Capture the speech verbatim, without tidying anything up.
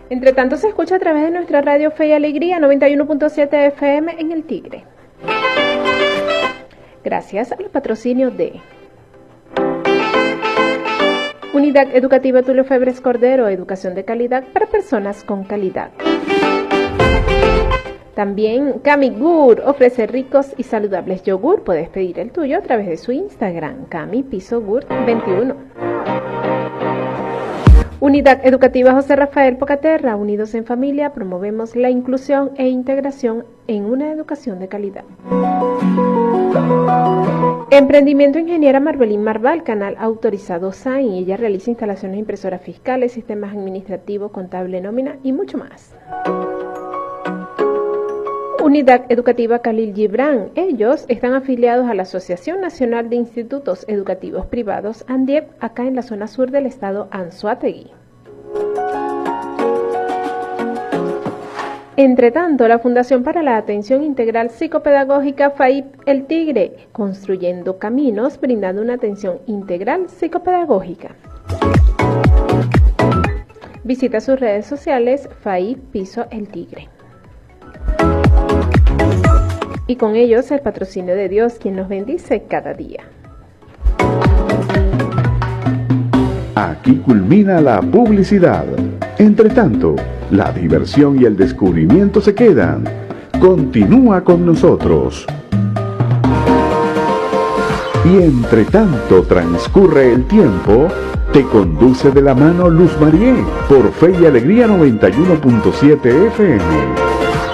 Entre tanto, se escucha a través de nuestra radio Fe y Alegría noventa y uno punto siete F M en El Tigre. Gracias al patrocinio de Unidad Educativa Tulio Febres Cordero, educación de calidad para personas con calidad. También Camigur ofrece ricos y saludables yogur. Puedes pedir el tuyo a través de su Instagram, Cami Piso Gur veintiuno. Unidad Educativa José Rafael Pocaterra, unidos en familia, promovemos la inclusión e integración en una educación de calidad. Emprendimiento Ingeniera Marbelín Marval, canal autorizado S A I N. Ella realiza instalaciones de impresoras fiscales, sistemas administrativos, contable, nómina y mucho más. Unidad Educativa Khalil Gibran. Ellos están afiliados a la Asociación Nacional de Institutos Educativos Privados, ANDIEP, acá en la zona sur del estado Anzoátegui. Entre tanto, la Fundación para la Atención Integral Psicopedagógica F A I P El Tigre, construyendo caminos, brindando una atención integral psicopedagógica. Visita sus redes sociales F A I P Piso El Tigre. Y con ellos el patrocinio de Dios, quien nos bendice cada día. Aquí culmina la publicidad. Entre tanto, la diversión y el descubrimiento se quedan. Continúa con nosotros. Y entre tanto transcurre el tiempo, te conduce de la mano Luz Marié por Fe y Alegría noventa y uno punto siete F M.